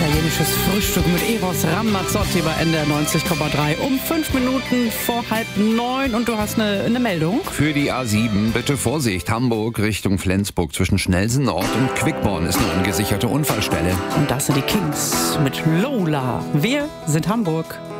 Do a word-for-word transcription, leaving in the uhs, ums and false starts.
Italienisches Frühstück mit Eros Ramazzotti bei N D R neunzig Komma drei um fünf Minuten vor halb neun und du hast eine, eine Meldung. Für die A sieben bitte Vorsicht, Hamburg Richtung Flensburg zwischen Schnelsen-Nord und Quickborn ist eine ungesicherte Unfallstelle. Und das sind die Kings mit Lola. Wir sind Hamburg.